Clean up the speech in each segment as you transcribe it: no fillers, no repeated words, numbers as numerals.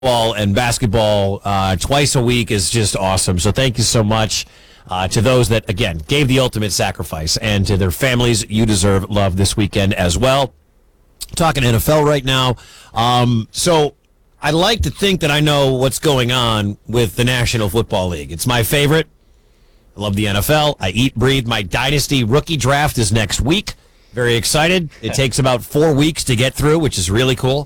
Football and basketball twice a week is just awesome. So thank you so much to those that, again, gave the ultimate sacrifice, and to their families. You deserve love this weekend as well. Talking NFL right now. So I like to think that I know what's going on with the National Football League. It's my favorite. I love the NFL. I eat, breathe. My dynasty rookie draft is next week. Very excited. It takes about 4 weeks to get through, which is really cool.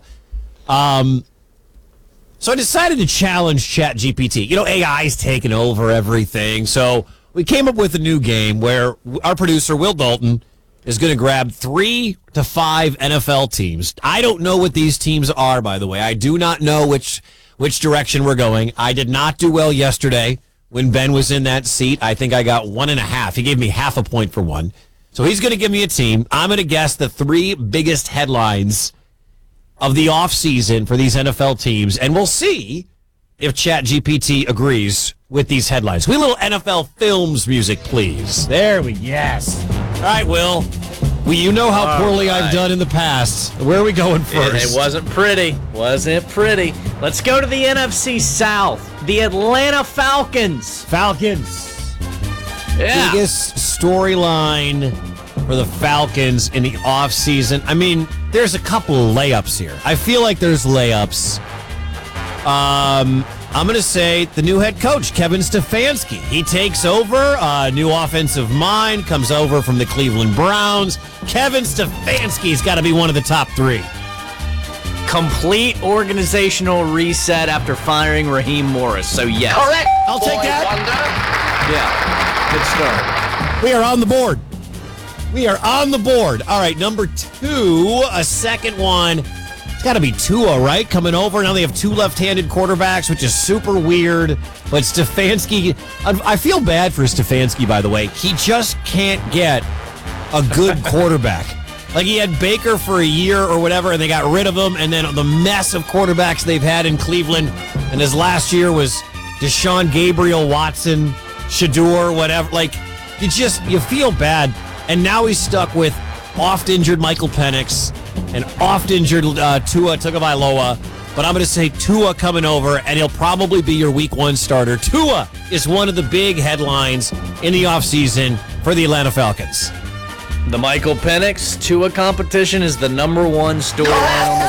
So I decided to challenge ChatGPT. You know, AI's taken over everything. So we came up with a new game where our producer, Will Dalton, is going to grab 3 to 5 NFL teams. I don't know what these teams are, by the way. I do not know which direction we're going. I did not do well yesterday when Ben was in that seat. I think I got 1.5. He gave me half a point for one. So he's going to give me a team. I'm going to guess the 3 biggest headlines of the offseason for these NFL teams, and we'll see if ChatGPT agrees with these headlines. We little NFL films music, please. There we yes. All right, Will. You know how poorly I've done in the past. Where are we going first? It wasn't pretty. Wasn't pretty. Let's go to the NFC South. The Atlanta Falcons. Yeah. Biggest storyline for the Falcons in the offseason. I mean, there's a couple of layups here. I feel like there's layups. I'm going to say the new head coach, Kevin Stefanski. He takes over, new offensive mind, comes over from the Cleveland Browns. Kevin Stefanski's got to be one of the top 3. Complete organizational reset after firing Raheem Morris. So, yes. Correct. I'll take that. Yeah. Good start. We are on the board. All right, number 2, a second one. It's got to be Tua, right? Coming over. Now they have 2 left-handed quarterbacks, which is super weird. But Stefanski, I feel bad for Stefanski, by the way. He just can't get a good quarterback. Like, he had Baker for a year or whatever, and they got rid of him. And then the mess of quarterbacks they've had in Cleveland. And his last year was Deshaun, Gabriel, Watson, Shador, whatever. Like, you feel bad. And now he's stuck with oft-injured Michael Penix and oft-injured Tua Tagovailoa. But I'm going to say Tua coming over, and he'll probably be your Week 1 starter. Tua is one of the big headlines in the offseason for the Atlanta Falcons. The Michael Penix Tua competition is the number 1 storyline on the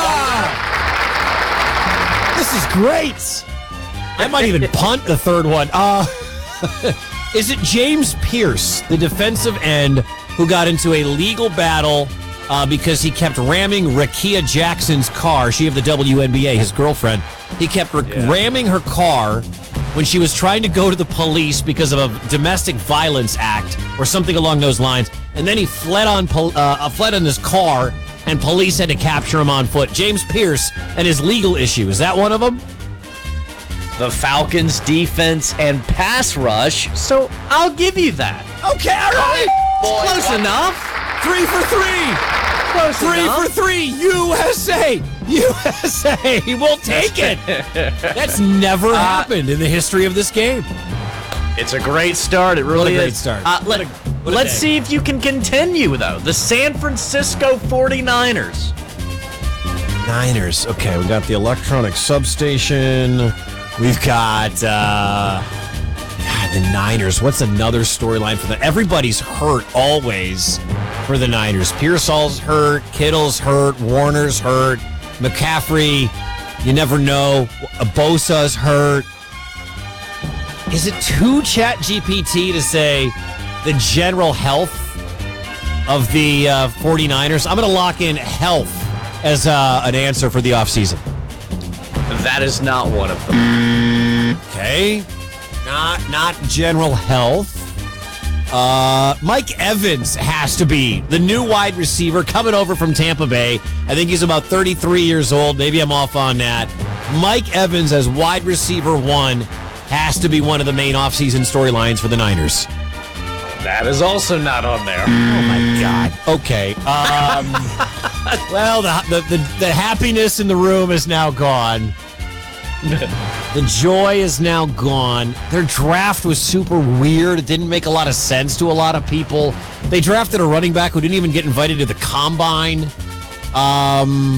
board. This is great. I might even punt the third one. Is it James Pierce, the defensive end, who got into a legal battle because he kept ramming Rakia Jackson's car? She of the WNBA, his girlfriend. He kept ramming her car when she was trying to go to the police because of a domestic violence act or something along those lines. And then he fled on his car, and police had to capture him on foot. James Pierce and his legal issue. Is that one of them? The Falcons' defense and pass rush, so I'll give you that. Okay, all right. Close enough. 3 for 3. 3 for 3. USA. We'll take it. That's never happened in the history of this game. It's a great start. It really What a is. great start. Let's see if you can continue, though. The San Francisco 49ers. Niners. Okay, we got the electronic substation. We've got the Niners. What's another storyline for them? Everybody's hurt always for the Niners. Pearsall's hurt. Kittle's hurt. Warner's hurt. McCaffrey, you never know. Bosa's hurt. Is it too ChatGPT to say the general health of the 49ers? I'm going to lock in health as an answer for the offseason. That is not one of them. Okay. Not general health. Mike Evans has to be the new wide receiver coming over from Tampa Bay. I think he's about 33 years old. Maybe I'm off on that. Mike Evans as wide receiver 1 has to be one of the main offseason storylines for the Niners. That is also not on there. Oh, my God. Okay. Well, the happiness in the room is now gone. The joy is now gone. Their draft was super weird. It didn't make a lot of sense to a lot of people. They drafted a running back who didn't even get invited to the combine.